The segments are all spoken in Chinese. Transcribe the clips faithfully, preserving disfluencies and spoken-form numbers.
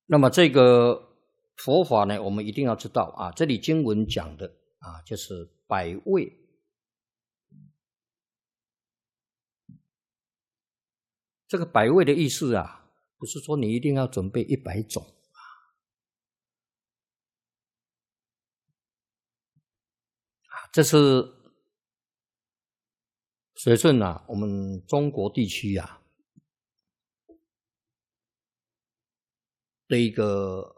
那么这个佛法呢，我们一定要知道啊，这里经文讲的啊，就是百味。这个百味的意思啊，不是说你一定要准备一百种啊。这是随顺啊，我们中国地区啊的一个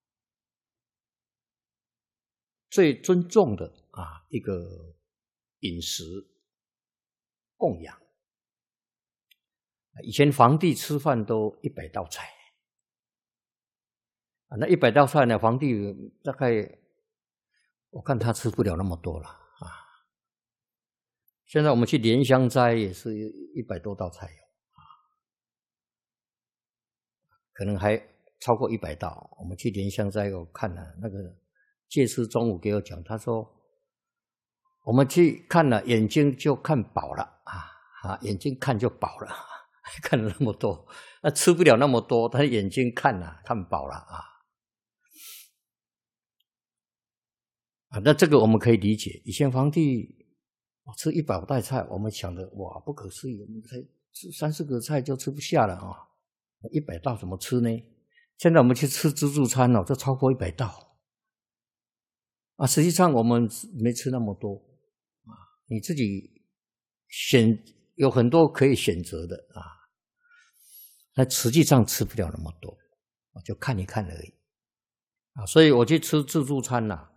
最尊重的啊一个饮食供养。以前皇帝吃饭都一百道菜，啊，那一百道菜呢，皇帝大概我看他吃不了那么多了啊。现在我们去莲香斋也是一百多道菜啊，可能还超过一百道。我们去莲香斋我看了那个戒师中午给我讲，他说我们去看了眼睛就看饱了啊啊，眼睛看就饱了。看了那么多，那吃不了那么多，他眼睛看了、啊、看饱了啊啊！那这个我们可以理解。以前皇帝吃一百道菜，我们想的哇不可思议，我们才吃三四个菜就吃不下了啊！一百道怎么吃呢？现在我们去吃自助餐哦，就超过一百道啊！实际上我们没吃那么多啊，你自己选有很多可以选择的啊。那实际上吃不了那么多，就看一看而已啊。所以我去吃自助餐啊，